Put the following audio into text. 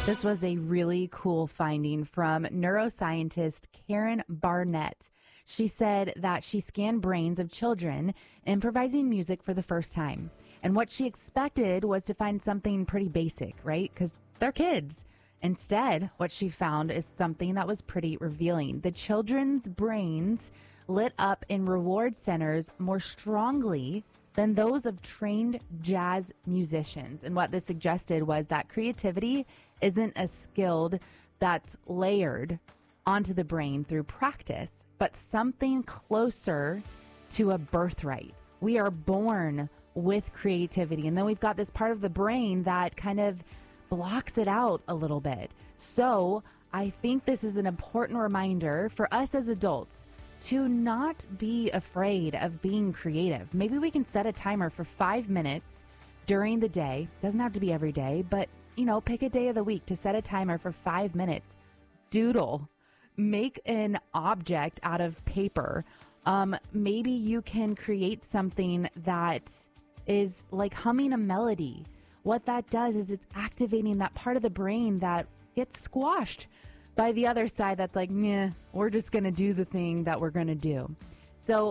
This was a really cool finding from neuroscientist Karen Barnett. She said that she scanned brains of children improvising music for the first time. And what she expected was to find something pretty basic, right? Because they're kids. Instead, what she found is something that was pretty revealing. The children's brains lit up in reward centers more strongly than those of trained jazz musicians. And what this suggested was that creativity isn't a skill that's layered onto the brain through practice, but something closer to a birthright. We are born with creativity, and then we've got this part of the brain that kind of blocks it out a little bit. So I think this is an important reminder for us as adults to not be afraid of being creative. Maybe we can set a timer for 5 minutes during the day. Doesn't have to be every day, but pick a day of the week to set a timer for 5 minutes. Doodle. Make an object out of paper. Maybe you can create something that is like humming a melody. What that does is it's activating that part of the brain that gets squashed by the other side that's like, we're just going to do the thing that we're going to do. So